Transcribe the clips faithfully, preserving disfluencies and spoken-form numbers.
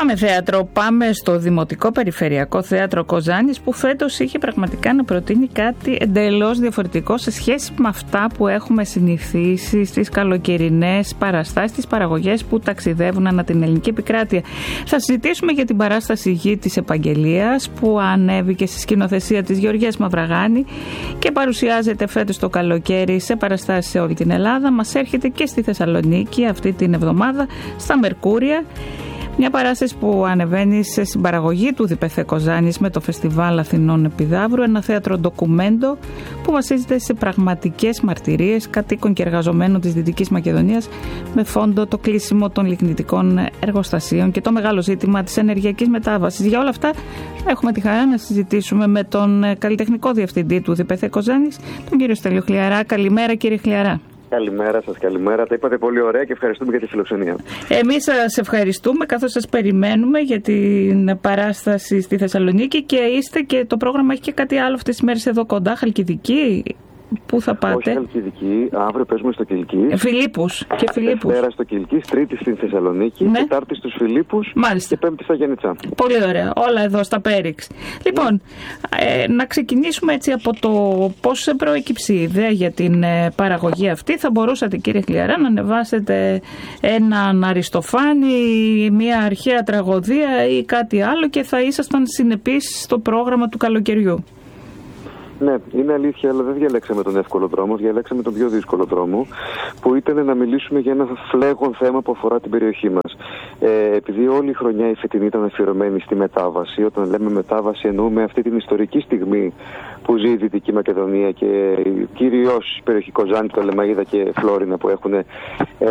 Πάμε θέατρο, πάμε στο Δημοτικό Περιφερειακό Θέατρο Κοζάνης, που φέτος είχε πραγματικά να προτείνει κάτι εντελώς διαφορετικό σε σχέση με αυτά που έχουμε συνηθίσει στις καλοκαιρινές παραστάσεις, τις παραγωγές που ταξιδεύουν ανά την ελληνική επικράτεια. Θα συζητήσουμε για την παράσταση Γη της Επαγγελίας, που ανέβηκε στη σκηνοθεσία της Γεωργίας Μαυραγάνη και παρουσιάζεται φέτος το καλοκαίρι σε παραστάσεις σε όλη την Ελλάδα. Μας έρχεται και στη Θεσσαλονίκη αυτή την εβδομάδα στα Μερκούρια. Μια παράσταση που ανεβαίνει σε συμπαραγωγή του ΔΠΘ Κοζάνης με το Φεστιβάλ Αθηνών Επιδαύρου, ένα θέατρο ντοκουμέντο που βασίζεται σε πραγματικές μαρτυρίες κατοίκων και εργαζομένων της Δυτικής Μακεδονίας, με φόντο το κλείσιμο των λιγνητικών εργοστασίων και το μεγάλο ζήτημα της ενεργειακής μετάβασης. Για όλα αυτά έχουμε τη χαρά να συζητήσουμε με τον καλλιτεχνικό διευθυντή του ΔΠΘ Κοζάνης, τον κύριο Στέλιο Χλιαρά. Καλημέρα, κύριε Χλιαρά. Καλημέρα σας, καλημέρα. Τα είπατε πολύ ωραία και ευχαριστούμε για τη φιλοξενία. Εμείς σας ευχαριστούμε καθώς σας περιμένουμε για την παράσταση στη Θεσσαλονίκη, και είστε και το πρόγραμμα έχει και κάτι άλλο αυτές τις μέρες εδώ κοντά, Χαλκιδική. Πού θα πάτε? Όχι Χαλκιδική, αύριο παίζουμε στο Κιλκής. Ε, Φιλίππους και Φιλίππους. Δευτέρα στο Κιλκής, Τρίτη στην Θεσσαλονίκη, ναι. Τετάρτη στους Φιλίππους. Μάλιστα. Και Πέμπτη στα Γενιτσά. Πολύ ωραία. Όλα εδώ στα Πέριξ. Λοιπόν, ε, να ξεκινήσουμε έτσι από το πώς προέκυψε η ιδέα για την ε, παραγωγή αυτή. Θα μπορούσατε, κύριε Χλιαρά, να ανεβάσετε έναν Αριστοφάνη, μια αρχαία τραγωδία ή κάτι άλλο, και θα ήσασταν συνεπείς στο πρόγραμμα του καλοκαιριού. Ναι, είναι αλήθεια, αλλά δεν διαλέξαμε τον εύκολο δρόμο, διαλέξαμε τον πιο δύσκολο δρόμο, που ήταν να μιλήσουμε για ένα φλέγον θέμα που αφορά την περιοχή μας. Ε, επειδή όλη η χρονιά η φετινή ήταν αφιερωμένη στη μετάβαση, όταν λέμε μετάβαση εννοούμε αυτή την ιστορική στιγμή που ζει η Δυτική Μακεδονία και κυρίως η περιοχή Κοζάνη, το Λεμαΐδα και Φλόρινα, που έχουν ε, ε,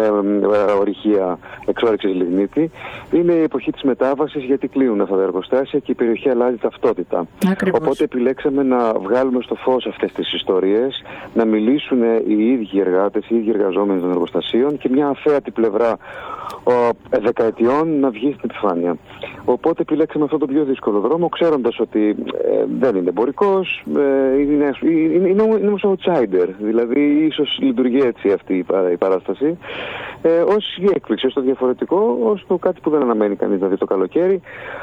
ορυχεία εξόρυξης λιγνίτη. Είναι η εποχή της μετάβασης, γιατί κλείνουν αυτά τα εργοστάσια και η περιοχή αλλάζει ταυτότητα. Ακριβώς. Οπότε επιλέξαμε να βγάλουμε στο φως αυτές τις ιστορίες, να μιλήσουν οι ίδιοι εργάτες, οι ίδιοι εργαζόμενοι των εργοστασίων, και μια αφέατη πλευρά ο, δεκαετιών να βγει στην επιφάνεια. Οπότε επιλέξαμε αυτό το πιο δύσκολο δρόμο, ξέροντας ότι ε, δεν είναι εμπορικός, ε, είναι, είναι, είναι, είναι όμως outsider, δηλαδή ίσως λειτουργεί έτσι αυτή η, η παράσταση, ε, ως η έκπληξη, ως το διαφορετικό, ως το κάτι που δεν αναμένει κανείς να δει το καλοκαίρι,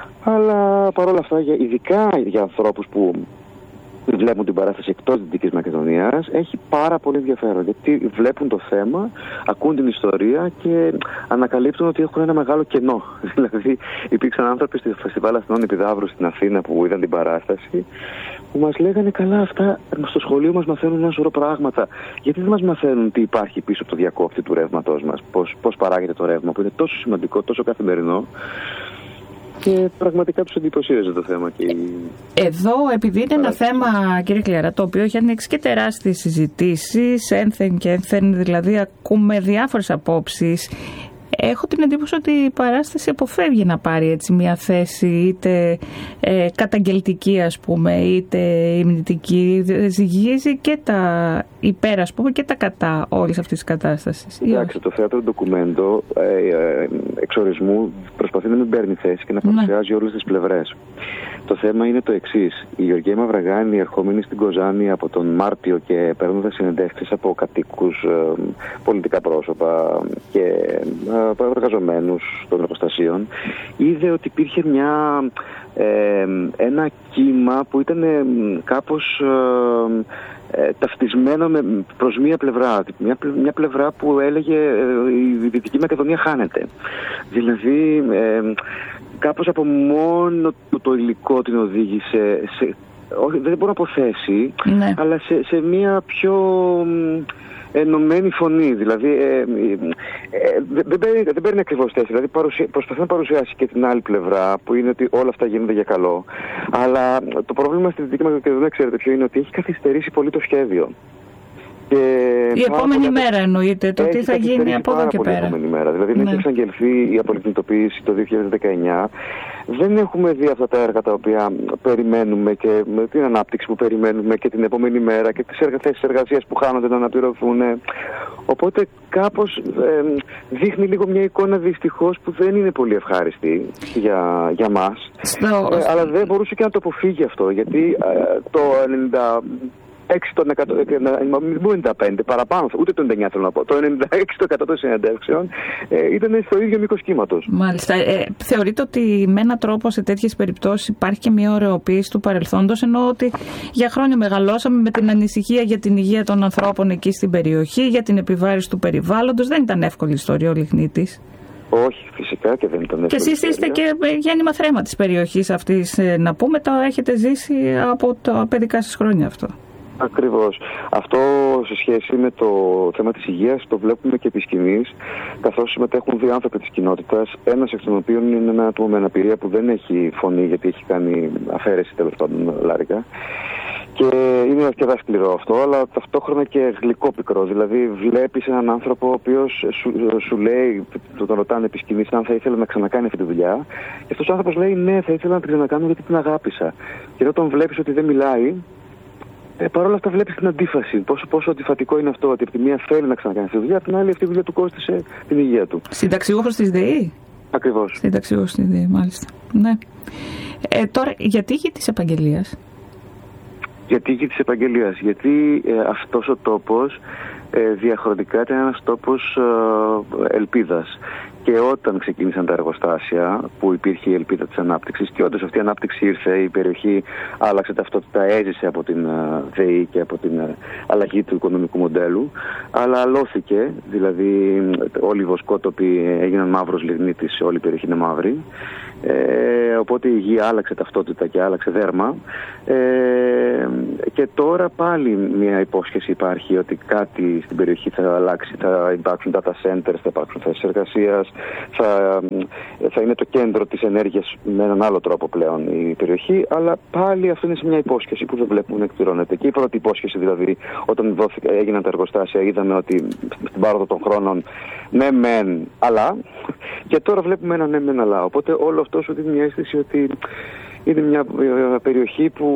αλλά παρόλα αυτά, ειδικά για ανθρώπους που βλέπουν την παράσταση εκτός της Δυτικής Μακεδονίας, έχει πάρα πολύ ενδιαφέρον, γιατί βλέπουν το θέμα, ακούν την ιστορία και ανακαλύπτουν ότι έχουν ένα μεγάλο κενό. Δηλαδή υπήρξαν άνθρωποι στη Φεστιβάλ Αθηνών Επιδαύρου στην Αθήνα που είδαν την παράσταση, που μας λέγανε, καλά, αυτά στο σχολείο μας μαθαίνουν ένα σωρό πράγματα, γιατί δεν μας μαθαίνουν τι υπάρχει πίσω από το διακόπτη του ρεύματός μας, πώς, πώς παράγεται το ρεύμα, που είναι τόσο σημαντικό, τόσο καθημερινό. Και πραγματικά τους εντυπωσίαζε το θέμα. Και... Εδώ, επειδή είναι ένα θέμα, κύριε Χλιαρά, το οποίο έχει ανοίξει και τεράστιες συζητήσεις, ένθεν και ένθεν, δηλαδή ακούμε διάφορες απόψεις, έχω την εντύπωση ότι η παράσταση αποφεύγει να πάρει έτσι μια θέση είτε ε, καταγγελτική, ας πούμε, είτε υμνητική. Ζυγίζει και τα υπέρ, ας πούμε, και τα κατά όλης αυτής της κατάστασης. Εντάξει, το θέατρο ντοκουμέντο ε, ε, εξορισμού προσπαθεί να μην παίρνει θέση και να παρουσιάζει ναι. όλες τις πλευρές. Το θέμα είναι το εξής. Η Γεωργία Μαυραγάνη, ερχόμενη στην Κοζάνη από τον Μάρτιο και παίρνοντας συνεντεύξεις από κατοίκους, ε, πολιτικά πρόσωπα και ε, εργαζομένους των εργοστασίων, είδε ότι υπήρχε μια, ε, ένα κύμα που ήταν ε, κάπως ε, ε, ταυτισμένο με, προς μία πλευρά. Μια, μια πλευρά που έλεγε ε, η Δυτική Μακεδονία χάνεται. Δηλαδή ε, κάπως από μόνο το υλικό την οδήγησε σε, όχι, δεν μπορώ να πω θέση, ναι. αλλά σε, σε μια πιο ενωμένη φωνή. Δηλαδή ε, ε, ε, δεν, παίρνει, δεν παίρνει ακριβώς θέση. Δηλαδή παρουσια, προσπαθεί να παρουσιάσει και την άλλη πλευρά, που είναι ότι όλα αυτά γίνονται για καλό. Αλλά το πρόβλημα στη Δυτική Μακεδονία, ξέρετε ποιο είναι, ότι έχει καθυστερήσει πολύ το σχέδιο. Και η επόμενη πολλά... μέρα εννοείται, το τι θα γίνει από εδώ και πέρα. Η επόμενη μέρα. Δηλαδή δεν ναι. έχει εξαγγελθεί η απολιγνητοποίηση το δύο χιλιάδες δεκαεννιά. Δεν έχουμε δει αυτά τα έργα τα οποία περιμένουμε και με την ανάπτυξη που περιμένουμε και την επόμενη μέρα και τις θέσεις εργασίας που χάνονται να αναπληρωθούν. Οπότε κάπως ε, δείχνει λίγο μια εικόνα δυστυχώς που δεν είναι πολύ ευχάριστη για, για μας. Στο... Ε, αλλά δεν μπορούσε και να το αποφύγει αυτό, γιατί ε, το ενενήντα έξι τοις εκατό, μην ενενήντα πέντε, παραπάνω, ούτε το ενενήντα εννιά θέλω να πω. Το ενενήντα έξι τοις εκατό των συνεντεύξεων ε, ήταν στο ίδιο μήκος κύματος. Μάλιστα. Ε, θεωρείτε ότι με έναν τρόπο σε τέτοιες περιπτώσεις υπάρχει και μια ωρεοποίηση του παρελθόντος, ενώ ότι για χρόνια μεγαλώσαμε με την ανησυχία για την υγεία των ανθρώπων εκεί στην περιοχή, για την επιβάρηση του περιβάλλοντος. Δεν ήταν εύκολη η ιστορία ο Λιγνίτης. Όχι, φυσικά και δεν ήταν εύκολη. Και εσείς είστε και γέννημα θρέμα της περιοχής αυτής, να πούμε, το έχετε ζήσει από τα παιδικά σας χρόνια αυτό. Ακριβώς. Αυτό σε σχέση με το θέμα της υγείας το βλέπουμε και επί σκηνής, καθώς συμμετέχουν δύο άνθρωποι της κοινότητας, ένας εκ των οποίων είναι ένα άτομο με αναπηρία που δεν έχει φωνή γιατί έχει κάνει αφαίρεση τέλος πάντων λάρικα. Και είναι αρκετά σκληρό αυτό, αλλά ταυτόχρονα και γλυκόπικρο. Δηλαδή, βλέπεις έναν άνθρωπο ο οποίος σου, σου λέει, τον ρωτάνε επί σκηνής, αν θα ήθελε να ξανακάνει αυτή τη δουλειά. Και αυτός ο άνθρωπος λέει: ναι, θα ήθελα να την ξανακάνω γιατί την αγάπησα. Και όταν βλέπεις ότι δεν μιλάει, ε, παρόλα αυτά βλέπεις την αντίφαση. Πόσο, πόσο αντιφατικό είναι αυτό, ότι από τη μία θέλει να ξανακάνει αυτή τη δουλειά, από την άλλη αυτή η δουλειά του κόστησε την υγεία του. Συνταξιούχος της ΔΕΗ. Ακριβώς. Συνταξιούχος της ΔΕΗ, μάλιστα. Ναι. Ε, τώρα, γιατί γη της επαγγελίας? Γιατί γη της επαγγελίας, γιατί ε, αυτός ο τόπος ε, διαχρονικά ήταν ένας τόπος ε, ελπίδας. Και όταν ξεκίνησαν τα εργοστάσια που υπήρχε η ελπίδα της ανάπτυξης, και όντως αυτή η ανάπτυξη ήρθε, η περιοχή άλλαξε ταυτότητα, έζησε από την uh, ΔΕΗ και από την uh, αλλαγή του οικονομικού μοντέλου, αλλά αλώθηκε, δηλαδή όλοι οι βοσκότοποι έγιναν μαύρος λιγνίτης, όλη η περιοχή είναι μαύρη. Ε, οπότε η γη άλλαξε ταυτότητα και άλλαξε δέρμα, ε, και τώρα πάλι μια υπόσχεση υπάρχει ότι κάτι στην περιοχή θα αλλάξει, θα υπάρξουν data centers, θα υπάρξουν θέσεις εργασίας, θα, θα είναι το κέντρο της ενέργειας με έναν άλλο τρόπο πλέον η περιοχή, αλλά πάλι αυτό είναι σε μια υπόσχεση που δεν βλέπουμε να εκπληρώνεται. Και η πρώτη υπόσχεση, δηλαδή, όταν δόθηκα, έγιναν τα εργοστάσια, είδαμε ότι στην πάροδο των χρόνων ναι μεν αλλά, και τώρα βλέπουμε ένα ναι μεν αλλά. Οπότε όλο αυτό σου δίνει μια αίσθηση ότι είναι μια περιοχή που,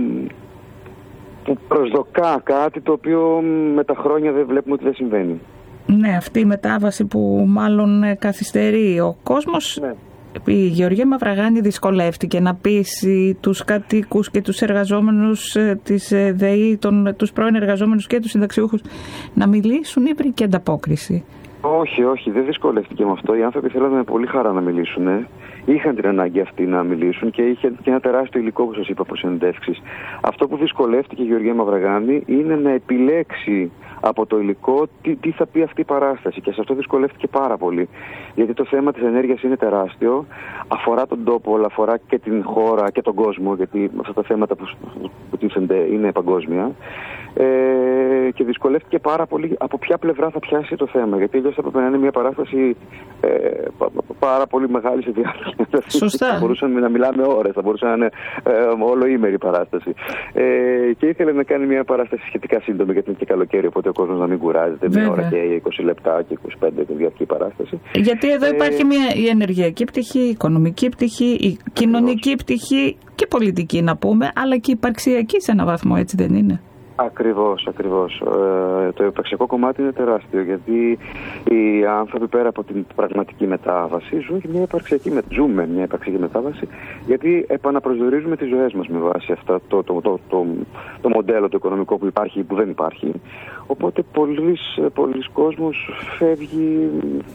που προσδοκά κάτι το οποίο με τα χρόνια δεν βλέπουμε ότι δεν συμβαίνει. Ναι, αυτή η μετάβαση που μάλλον καθυστερεί ο κόσμος. Ναι. Η Γεωργία Μαυραγάνη δυσκολεύτηκε να πείσει τους κατοίκους και τους εργαζόμενους της ΔΕΗ, τον, τους πρώην εργαζόμενους και τους συνταξιούχους, να μιλήσουν ή βρήκε ανταπόκριση? Όχι, όχι, δεν δυσκολεύτηκε με αυτό. Οι άνθρωποι θέλανε με πολύ χαρά να μιλήσουν. Είχαν την ανάγκη αυτή να μιλήσουν και είχε και ένα τεράστιο υλικό που σας είπα από συνεντεύξεις. Αυτό που δυσκολεύτηκε η Γεωργία Μαυραγάνη είναι να επιλέξει από το υλικό τι, τι θα πει αυτή η παράσταση. Και σε αυτό δυσκολεύτηκε πάρα πολύ. Γιατί το θέμα της ενέργειας είναι τεράστιο. Αφορά τον τόπο, αλλά αφορά και την χώρα και τον κόσμο. Γιατί αυτά τα θέματα που, που τίθενται είναι παγκόσμια. Ε, και δυσκολεύτηκε πάρα πολύ από ποια πλευρά θα πιάσει το θέμα. Γιατί αλλιώς θα έπρεπε να είναι μια παράσταση ε, πάρα πολύ μεγάλη σε διάρκεια. Σωστά. Θα μπορούσαμε να μιλάμε ώρες, θα μπορούσε να είναι ε, όλοήμερη παράσταση. Ε, και ήθελε να κάνει μια παράσταση σχετικά σύντομη, γιατί είναι και καλοκαίρι, οπότε ο κόσμος να μην κουράζεται. Βέβαια. Μια ώρα και είκοσι λεπτά και είκοσι πέντε τη διαρκή παράσταση. Γιατί εδώ υπάρχει ε, μια, η ενεργειακή πτυχή, η οικονομική πτυχή, η κοινωνική ακριβώς. πτυχή και πολιτική να πούμε, αλλά και υπαρξιακή σε έναν βαθμό, έτσι δεν είναι? Ακριβώς, ακριβώς. Ε, το υπαρξιακό κομμάτι είναι τεράστιο, γιατί οι άνθρωποι πέρα από την πραγματική μετάβαση ζουν και μια υπαρξιακή, ζούμε μια υπαρξιακή μετάβαση, γιατί επαναπροσδιορίζουμε τις ζωές μας με βάση αυτό το, το, το, το, το μοντέλο το οικονομικό που υπάρχει ή που δεν υπάρχει. Οπότε πολλής, πολλής κόσμος φεύγει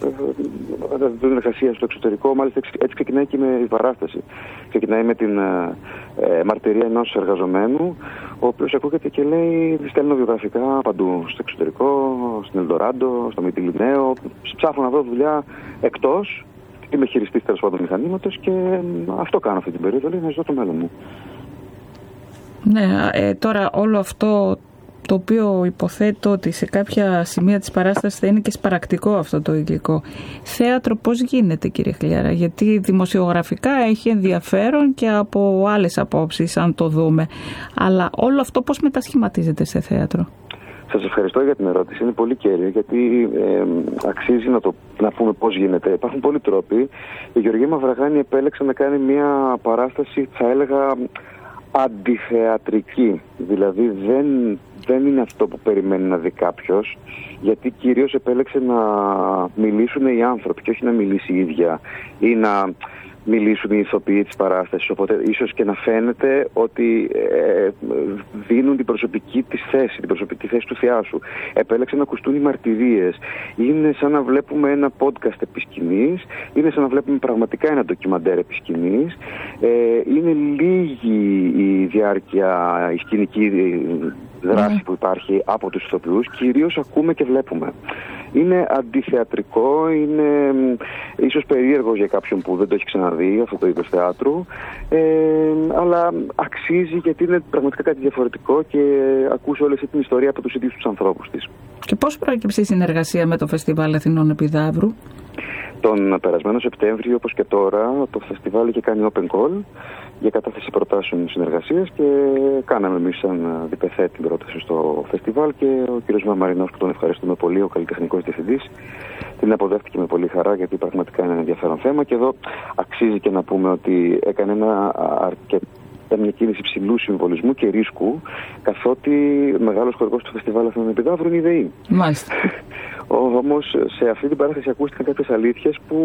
από την εργασία στο εξωτερικό, μάλιστα έτσι ξεκινάει και με η παράσταση. Ξεκινάει με την ε, μαρτυρία ενός εργαζομένου, ο οποίος ακούγεται και λέει: στέλνω βιογραφικά παντού, στο εξωτερικό, στην Ελντοράντο, στο Μυτιληναίο, ψάχνω να βρω δουλειά εκτός, είμαι χειριστής τέλος πάντων μηχανήματος και αυτό κάνω αυτή την περίοδο, λέει, να ζω το μέλλον μου. Ναι, ε, τώρα όλο αυτό το οποίο υποθέτω ότι σε κάποια σημεία της παράστασης θα είναι και σπαρακτικό αυτό το υλικό. Θέατρο πώς γίνεται, κύριε Χλιάρα? Γιατί δημοσιογραφικά έχει ενδιαφέρον και από άλλες απόψεις, αν το δούμε. Αλλά όλο αυτό πώς μετασχηματίζεται σε θέατρο? Σας ευχαριστώ για την ερώτηση. Είναι πολύ κέριο, γιατί ε, αξίζει να, το, να πούμε πώς γίνεται. Υπάρχουν πολλοί τρόποι. Η Γεωργία Μαυραγάνη επέλεξε να κάνει μια παράσταση, θα έλεγα, αντιθεατρική. Δηλαδή δεν, δεν είναι αυτό που περιμένει να δει κάποιος, γιατί κυρίως επέλεξε να μιλήσουν οι άνθρωποι και όχι να μιλήσει η ίδια ή να, μιλήσουν οι ηθοποιοί της παράστασης, οπότε ίσως και να φαίνεται ότι ε, δίνουν την προσωπική της θέση, την προσωπική θέση του θεάσου. Επέλεξαν να ακουστούν οι μαρτυρίες. Είναι σαν να βλέπουμε ένα podcast επί σκηνής, είναι σαν να βλέπουμε πραγματικά ένα ντοκιμαντέρ επί σκηνής. Ε, είναι λίγη η διάρκεια, η σκηνική δράση που υπάρχει από τους ηθοποιούς, κυρίως ακούμε και βλέπουμε. Είναι αντιθεατρικό, είναι ίσως περίεργο για κάποιον που δεν το έχει ξαναδεί αυτό το είδος θεάτρου, ε, αλλά αξίζει γιατί είναι πραγματικά κάτι διαφορετικό και ακούς όλη αυτή την ιστορία από τους ίδιους τους ανθρώπους της. Και πώς προέκυψε η συνεργασία με το Φεστιβάλ Αθηνών Επιδαύρου? Τον περασμένο Σεπτέμβριο, όπως και τώρα, το φεστιβάλ είχε κάνει open call για κατάθεση προτάσεων συνεργασίας και κάναμε εμείς σαν διπεθέτη την πρόταση στο φεστιβάλ και ο κ. Μαμαρινός, που τον ευχαριστούμε πολύ, ο καλλιτεχνικός διευθυντής, την αποδέχτηκε με πολύ χαρά γιατί πραγματικά είναι ένα ενδιαφέρον θέμα και εδώ αξίζει και να πούμε ότι έκανε ένα αρκετό μια κίνηση υψηλού συμβολισμού και ρίσκου, καθότι μεγάλος χορηγός του Φεστιβάλ Αθηνών Επιδαύρου είναι η ΔΕΗ. Μάλιστα. Όμως σε αυτή την παράσταση ακούστηκαν κάποιες αλήθειες που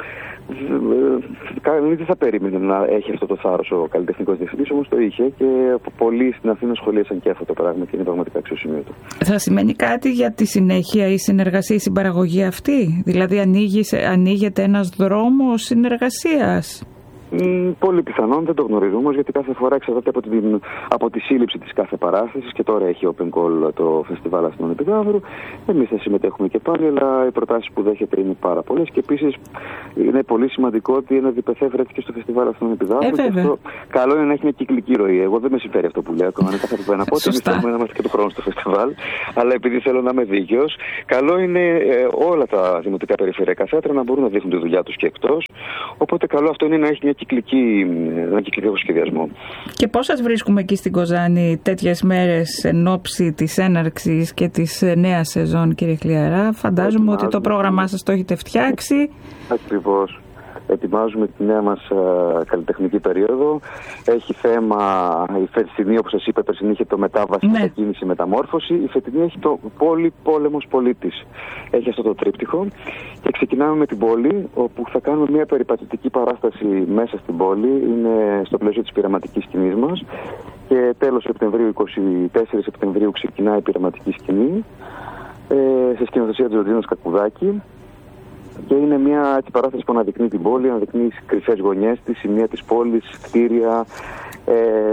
κανείς δεν θα περίμενε να έχει αυτό το θάρρος ο καλλιτεχνικός διευθυντής, όμως το είχε και πολλοί στην Αθήνα σχολίασαν και αυτό το πράγμα και είναι πραγματικά αξιοσημείωτο. Θα σημαίνει κάτι για τη συνέχεια η συνεργασία, η συμπαραγωγή αυτή? Δηλαδή ανοίγει, ανοίγεται ένας δρόμος συνεργασίας? Mm, πολύ πιθανόν, δεν το γνωρίζουμε όμως, γιατί κάθε φορά εξαρτάται από, την, από τη σύλληψη της κάθε παράστασης και τώρα έχει open call το Φεστιβάλ Αθηνών Επιδαύρου. Εμείς θα συμμετέχουμε και πάλι, αλλά οι προτάσεις που δέχεται είναι πάρα πολλές και επίσης είναι πολύ σημαντικό ότι ένα διπεθέ βρέθηκε στο Φεστιβάλ Αθηνών Επιδαύρου. Ε, και αυτό καλό είναι να έχει μια κυκλική ροή. Εγώ δεν με συμφέρει αυτό που λέω, ακόμα είναι κάθε που να πω ότι εμείς θέλουμε να είμαστε και του χρόνου στο φεστιβάλ, αλλά επειδή θέλω να είμαι δίκαιος, καλό είναι ε, όλα τα δημοτικά περιφερειακά θέατρα να μπορούν να δείχνουν τη δουλειά τους και εκτός. Οπότε καλό αυτό είναι να έχει μια κυκλική, ένα κυκλικό σχεδιασμό. Και πώς σας βρίσκουμε εκεί στην Κοζάνη τέτοιες μέρες εν ώψη της έναρξης και της νέας σεζόν, κύριε Χλιαρά? Φαντάζομαι ότι το πρόγραμμά σας το έχετε φτιάξει. Ακριβώς. Ετοιμάζουμε τη νέα μας uh, καλλιτεχνική περίοδο. Έχει θέμα η φετινή, όπως σας είπα, περσινή είχε το μετάβαση, ναι. μετακίνηση, μεταμόρφωση. Η φετινή έχει το πόλη, πόλεμος, πολίτης. Έχει αυτό το τρίπτυχο. Και ξεκινάμε με την πόλη, όπου θα κάνουμε μια περιπατητική παράσταση μέσα στην πόλη. Είναι στο πλαίσιο της πειραματικής σκηνής μας. Και τέλος Σεπτεμβρίου, εικοστή τέταρτη Σεπτεμβρίου, ξεκινάει η πειραματική σκηνή. Ε, σε σκηνοθεσία του Ζοντίνος Κακουδάκη. Και είναι μια έτσι, παράσταση που αναδεικνύει την πόλη, αναδεικνύει τις κρυφές γωνιές της, σημεία της πόλης, κτίρια ε,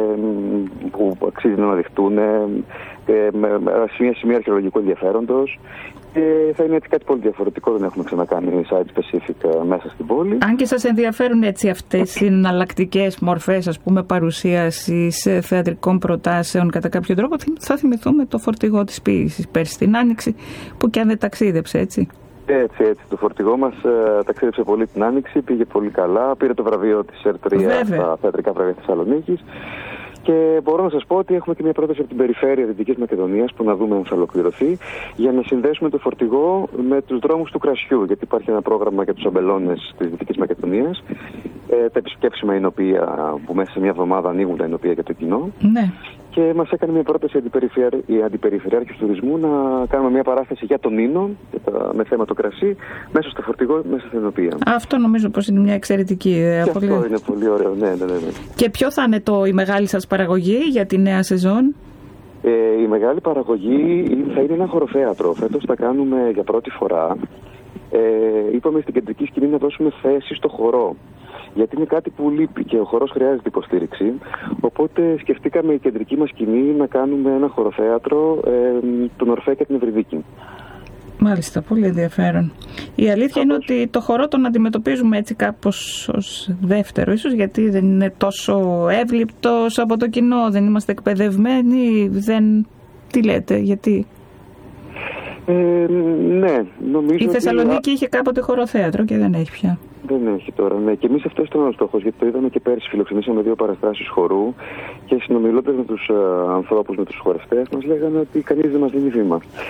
που αξίζει να αναδειχτούν, ε, με, με σημεία, σημεία αρχαιολογικού ενδιαφέροντος. Και θα είναι έτσι κάτι πολύ διαφορετικό, δεν έχουμε ξανακάνει site specific μέσα στην πόλη. Αν και σας ενδιαφέρουν έτσι αυτές οι εναλλακτικές μορφές, ας πούμε, παρουσίασης θεατρικών προτάσεων κατά κάποιο τρόπο, θα θυμηθούμε το φορτηγό της ποίησης πέρσι την Άνοιξη, που και αν δεν ταξίδεψε, έτσι. Έτσι, έτσι. Το φορτηγό μας ε, ταξίδεψε πολύ την Άνοιξη, πήγε πολύ καλά, πήρε το βραβείο της ΕΡ τρία στα θεατρικά βραβεία της Θεσσαλονίκης. Και μπορώ να σας πω ότι έχουμε και μια πρόταση από την περιφέρεια Δυτικής Μακεδονίας που να δούμε αν θα ολοκληρωθεί, για να συνδέσουμε το φορτηγό με τους δρόμους του κρασιού. Γιατί υπάρχει ένα πρόγραμμα για τους αμπελώνες της Δυτικής Μακεδονίας. Ε, τα επισκέψιμα εινοπία που μέσα σε μια εβδομάδα ανοίγουν τα εινοπία για το κοινό. Ναι. Και μας έκανε μια πρόταση η Αντιπεριφερειάρχης Τουρισμού να κάνουμε μια παράσταση για τον Ίνο, με θέμα το κρασί, μέσα στο φορτηγό, μέσα στην εινοπία. Αυτό νομίζω πως είναι μια εξαιρετική ιδέα. Και πολύ... αυτό είναι πολύ ωραίο, ναι, ναι, ναι, ναι. Και ποιο θα είναι το, η μεγάλη σας παραγωγή για τη νέα σεζόν? Ε, η μεγάλη παραγωγή θα είναι ένα χοροφέατρο. Φέτος θα κάνουμε για πρώτη φορά. Ε, είπαμε στην κεντρική σκηνή να δώσουμε θέση στο χορό. Γιατί είναι κάτι που λείπει και ο χορός χρειάζεται υποστήριξη. Οπότε σκεφτήκαμε η κεντρική μας σκηνή να κάνουμε ένα χοροφέατρο, ε, τον Ορφέα και την Ευρυδίκη. Μάλιστα, πολύ ενδιαφέρον. Η αλήθεια είναι ότι το χορό τον αντιμετωπίζουμε έτσι κάπως ως δεύτερο, ίσως γιατί δεν είναι τόσο εύληπτος από το κοινό, δεν είμαστε εκπαιδευμένοι, δεν... Τι λέτε, γιατί... Ε, ναι, νομίζω η Θεσσαλονίκη ότι... είχε κάποτε χοροθέατρο και δεν έχει πια. Δεν έχει τώρα, ναι. Και εμείς αυτό ήταν ο στόχος, γιατί το είδαμε και πέρσι. Φιλοξενήσαμε δύο παραστάσεις χορού και συνομιλώντας με τους uh, ανθρώπους, με τους χορευτές, μας λέγανε ότι κανείς δεν μας δίνει βήμα.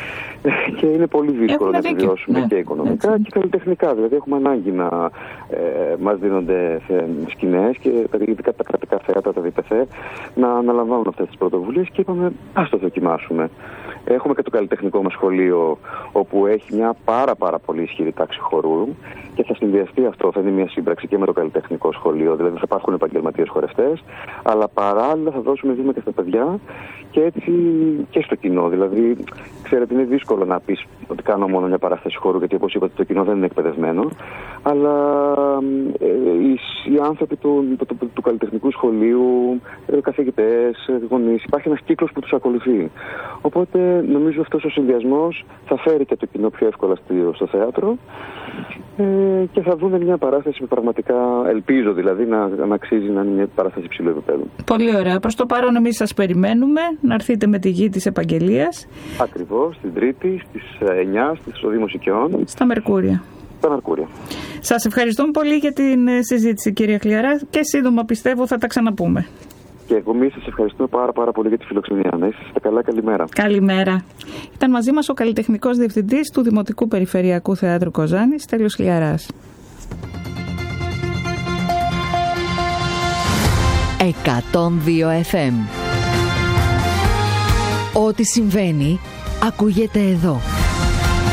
και είναι πολύ δύσκολο να επιβιώσουμε ναι. και οικονομικά Έτσι. και καλλιτεχνικά. Δηλαδή έχουμε ανάγκη να ε, μας δίνονται σκηνές και ειδικά τα κρατικά θέατρα, τα ΔΠΘ, να αναλαμβάνουν αυτές τις πρωτοβουλίες και είπαμε ας το δοκιμάσουμε. Έχουμε και το καλλιτεχνικό μας σχολείο, όπου έχει μια πάρα πάρα πολύ ισχυρή τάξη χορού και θα συνδυαστεί αυτό, θα είναι μια σύμπραξη και με το καλλιτεχνικό σχολείο. Δηλαδή θα υπάρχουν επαγγελματίες χορευτές, αλλά παράλληλα θα δώσουμε βήμα και στα παιδιά και έτσι και στο κοινό. Δηλαδή, ξέρετε, είναι δύσκολο να πεις ότι κάνω μόνο μια παράσταση χορού, γιατί όπως είπατε, το κοινό δεν είναι εκπαιδευμένο. Αλλά ε, οι, οι άνθρωποι του, του, του, του καλλιτεχνικού σχολείου, ε, καθηγητές, γονείς, υπάρχει ένας κύκλος που τους ακολουθεί. Οπότε νομίζω αυτός ο συνδυασμός θα φέρει και το κοινό πιο εύκολα στο, στο θέατρο ε, και θα δουν μια παράσταση που πραγματικά ελπίζω δηλαδή να, να αξίζει να είναι μια παράσταση υψηλού επίπεδου. Πολύ ωραία. Προς το παρόν εμείς σας περιμένουμε να έρθετε με τη γη της επαγγελίας. Ακριβώς, την Τρίτη στις εννιά στις Οδήμος Οικειών. Στα Μερκούρια. Στα Μερκούρια. Σας ευχαριστούμε πολύ για την συζήτηση, κυρία Χλιαρά, και σύντομα πιστεύω θα τα ξαναπούμε. Και εγώ σας ευχαριστούμε πάρα, πάρα πολύ για τη φιλοξενία. Να είστε καλά, καλημέρα. Καλημέρα. Ήταν μαζί μας ο καλλιτεχνικός διευθυντής του Δημοτικού Περιφερειακού Θεάτρου Κοζάνης, Στέλιος Χλιαράς. εκατόν δύο εφ εμ. Ό,τι συμβαίνει ακούγεται εδώ.